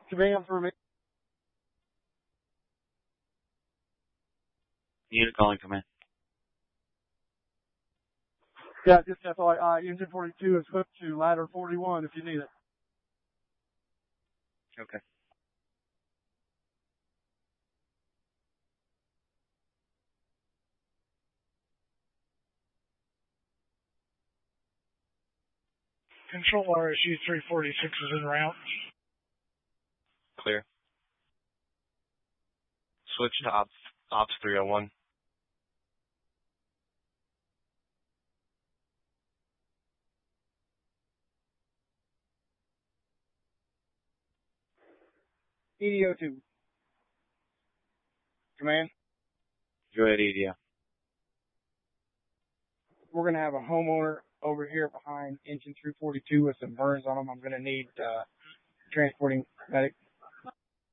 Command for me. Unit calling command. Yeah, just FYI, engine 42 is hooked to ladder 41 if you need it. Okay. Control RSU 346 is en route. Clear. Switch to Ops 301. EDO2. Command. Go ahead, EDO. We're going to have a homeowner over here behind engine 342 with some burns on him. I'm going to need transporting medic.